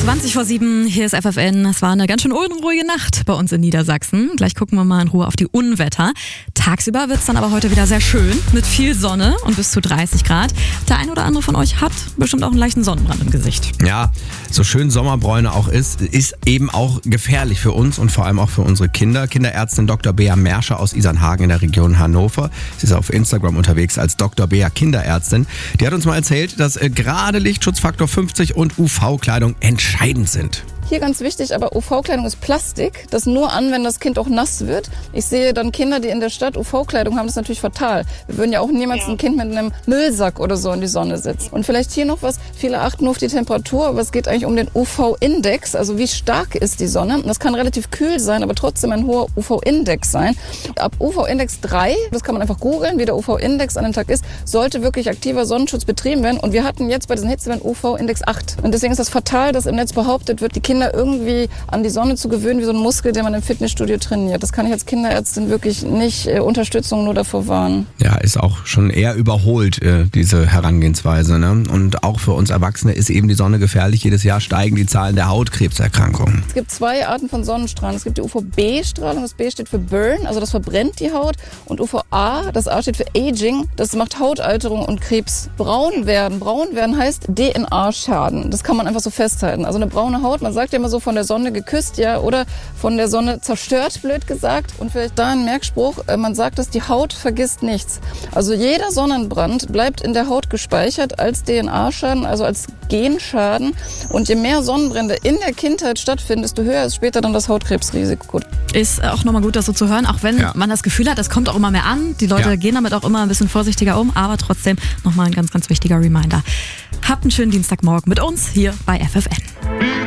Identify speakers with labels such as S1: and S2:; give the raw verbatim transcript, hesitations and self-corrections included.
S1: zwanzig vor sieben, hier ist F F N. Es war eine ganz schön unruhige Nacht bei uns in Niedersachsen. Gleich gucken wir mal in Ruhe auf die Unwetter. Tagsüber wird es dann aber heute wieder sehr schön mit viel Sonne und bis zu dreißig Grad. Der ein oder andere von euch hat bestimmt auch einen leichten Sonnenbrand im Gesicht.
S2: Ja, so schön Sommerbräune auch ist, ist eben auch gefährlich für uns und vor allem auch für unsere Kinder. Kinderärztin Doktor Bea Merscher aus Isernhagen in der Region Hannover. Sie ist auf Instagram unterwegs als Doktor Bea Kinderärztin. Die hat uns mal erzählt, dass äh, gerade Lichtschutzfaktor fünfzig und U V-Kleidung entscheidend sind.
S3: Hier ganz wichtig, aber U V-Kleidung ist Plastik, das nur an, wenn das Kind auch nass wird. Ich sehe dann Kinder, die in der Stadt U V-Kleidung haben, das ist natürlich fatal. Wir würden ja auch niemals ja. ein Kind mit einem Müllsack oder so in die Sonne setzen. Und vielleicht hier noch was, viele achten nur auf die Temperatur, aber es geht eigentlich um den U V-Index, also wie stark ist die Sonne. Das kann relativ kühl sein, aber trotzdem ein hoher U V-Index sein. Ab U V-Index drei, das kann man einfach googeln, wie der U V-Index an dem Tag ist, sollte wirklich aktiver Sonnenschutz betrieben werden. Und wir hatten jetzt bei diesen Hitzewellen U V-Index acht. Und deswegen ist das fatal, dass im Netz behauptet wird, die Kinder irgendwie an die Sonne zu gewöhnen, wie so ein Muskel, den man im Fitnessstudio trainiert. Das kann ich als Kinderärztin wirklich nicht äh, Unterstützung nur davor warnen.
S2: Ja, ist auch schon eher überholt, äh, diese Herangehensweise. Ne? Und auch für uns Erwachsene ist eben die Sonne gefährlich. Jedes Jahr steigen die Zahlen der Hautkrebserkrankungen.
S3: Es gibt zwei Arten von Sonnenstrahlen. Es gibt die U V B-Strahlung, das B steht für Burn, also das verbrennt die Haut. Und U V A, das A steht für Aging, das macht Hautalterung und Krebs. Braun werden, braun werden heißt D N A-Schaden. Das kann man einfach so festhalten. Also eine braune Haut, man sagt ja immer so, von der Sonne geküsst, ja, oder von der Sonne zerstört, blöd gesagt. Und vielleicht da ein Merkspruch, man sagt, dass die Haut vergisst nichts. Also jeder Sonnenbrand bleibt in der Haut gespeichert als D N A-Schaden, also als Genschaden. Und je mehr Sonnenbrände in der Kindheit stattfinden, desto höher ist später dann das Hautkrebsrisiko.
S1: Ist auch nochmal gut, das so zu hören, auch wenn ja. man das Gefühl hat, es kommt auch immer mehr an. Die Leute ja. gehen damit auch immer ein bisschen vorsichtiger um, aber trotzdem nochmal ein ganz, ganz wichtiger Reminder. Habt einen schönen Dienstagmorgen mit uns hier bei F F N.